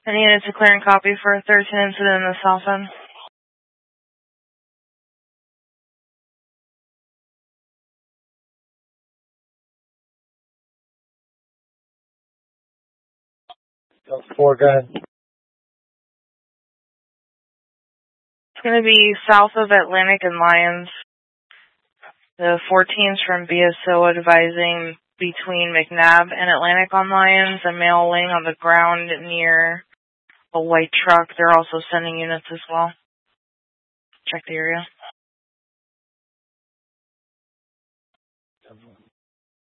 I needed to clear and copy for a 13 incident in the south end. Four gun. It's going to be south of Atlantic and Lyons. The 14's from BSO advising between McNabb and Atlantic on Lyons, a male laying on the ground near a white truck. They're also sending units as well. Check the area.